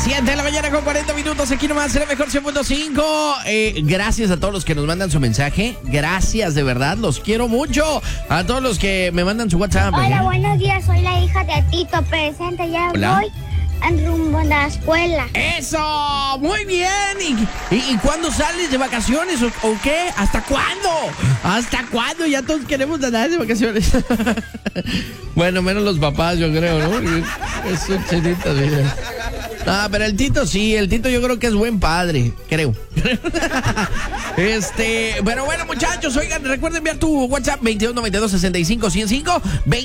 7 de la mañana con 40 minutos, aquí nomás en la mejor 100.5. Gracias a todos los que nos mandan su mensaje. Gracias, de verdad, los quiero mucho. A todos los que me mandan su WhatsApp. Hola, buenos días, soy la hija de Tito, presente, ya Hola. voy en rumbo a la escuela. ¡Eso! ¡Muy bien! ¿Y cuándo sales de vacaciones o qué? ¿Hasta cuándo? ¿Hasta cuándo? Ya todos queremos andar de vacaciones. Bueno, menos los papás, yo creo, ¿no? Es un chinito, mira. Ah, pero el Tito sí, el Tito yo creo que es buen padre, creo. Pero bueno, muchachos, oigan, recuerden enviar tu WhatsApp 2292-65-105,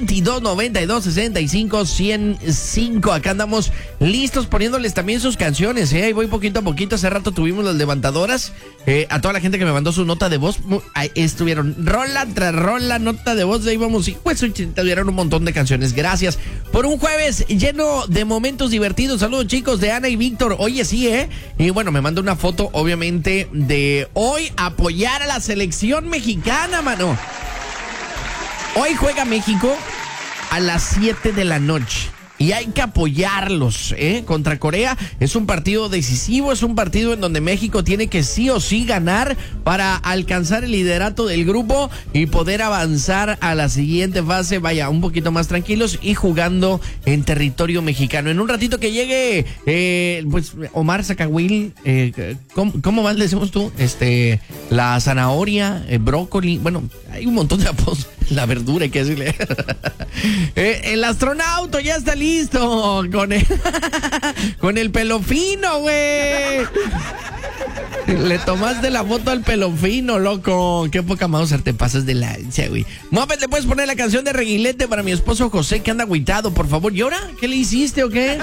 2292-65-105. Acá andamos listos poniéndoles también sus canciones, ahí voy poquito a poquito. Hace rato tuvimos las levantadoras. A toda la gente que me mandó su nota de voz, ahí estuvieron rola tras rola, nota de voz, ahí vamos, y pues tuvieron un montón de canciones. Gracias por un jueves lleno de momentos divertidos. Saludos, chicos, de Ana y Víctor. Oye, sí, y bueno, me manda una foto, obviamente, de hoy apoyar a la selección mexicana, mano. Hoy juega México a las 7 de la noche. Y hay que apoyarlos, contra Corea. Es un partido decisivo, es un partido en donde México tiene que sí o sí ganar para alcanzar el liderato del grupo y poder avanzar a la siguiente fase, vaya, un poquito más tranquilos y jugando en territorio mexicano. En un ratito que llegue, pues, Omar Zacahuil, ¿cómo más le decimos tú? La zanahoria, brócoli, bueno, hay un montón de apodos. La verdura, hay que decirle. El astronauta ya está listo con el pelo fino, güey. Le tomaste la foto al pelo fino, loco. Qué poca Mauser, te pasas de lanza, güey. Moped, ¿le puedes poner la canción de Reguilete para mi esposo José, que anda agüitado, por favor? ¿Llora? ¿Qué le hiciste o qué?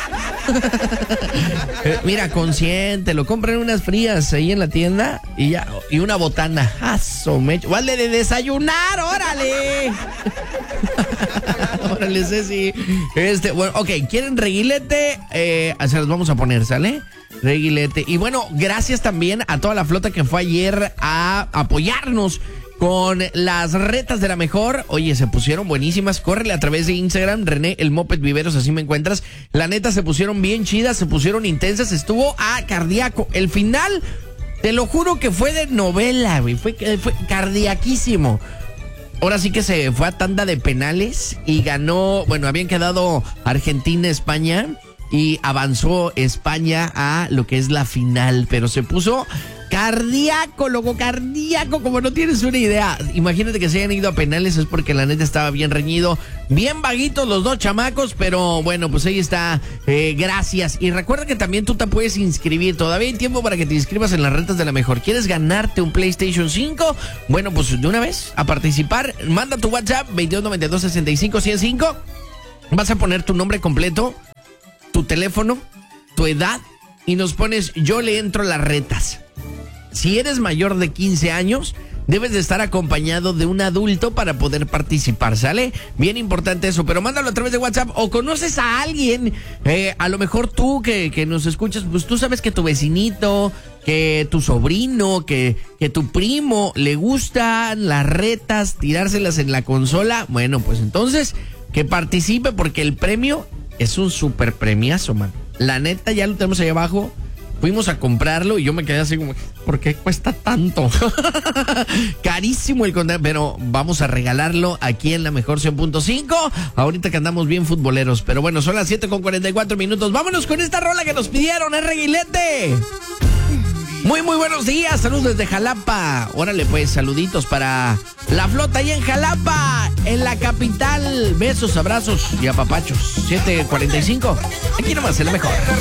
Mira, consiéntelo. Compren unas frías ahí en la tienda y ya, y una botana. Vale de desayunar, órale. Órale, Ceci. Bueno, ok, ¿quieren Reguilete? Se los vamos a poner, ¿sale? Reguilete. Y bueno, gracias también a toda la flota que fue ayer a apoyarnos con las retas de la mejor. Oye, se pusieron buenísimas. Córrele a través de Instagram, René el Moped Viveros, así me encuentras. La neta, se pusieron bien chidas, se pusieron intensas. Estuvo cardíaco. El final, te lo juro que fue de novela, güey. Fue cardiaquísimo. Ahora sí que se fue a tanda de penales y ganó. Bueno, habían quedado Argentina, España, y avanzó España a lo que es la final, pero se puso cardíaco, loco, cardíaco, como no tienes una idea. Imagínate que se hayan ido a penales, es porque la neta estaba bien reñido, bien vaguitos los dos chamacos, pero bueno, pues ahí está. Gracias. Y recuerda que también tú te puedes inscribir, todavía hay tiempo para que te inscribas en las retas de la mejor. ¿Quieres ganarte un PlayStation 5? Bueno, pues de una vez a participar, manda tu WhatsApp 2292-65-105. Vas a poner tu nombre completo, tu teléfono, tu edad, y nos pones yo le entro a las retas. Si eres mayor de 15 años, debes de estar acompañado de un adulto para poder participar, ¿sale? Bien importante eso, pero mándalo a través de WhatsApp o conoces a alguien, a lo mejor tú que nos escuchas, pues tú sabes que tu vecinito, que tu sobrino, que tu primo le gustan las retas, tirárselas en la consola. Bueno, pues entonces que participe, porque el premio es un super premiazo, man. La neta, ya lo tenemos ahí abajo. Fuimos a comprarlo y yo me quedé así como, ¿por qué cuesta tanto? Carísimo el contrato, pero vamos a regalarlo aquí en la mejor 100.5. Ahorita que andamos bien futboleros. Pero bueno, son las 7:44. Vámonos con esta rola que nos pidieron, Reguilete. Muy buenos días, saludos desde Jalapa. Órale pues, saluditos para la flota ahí en Jalapa, en la capital. Besos, abrazos y apapachos. 7:45, aquí nomás en la mejor.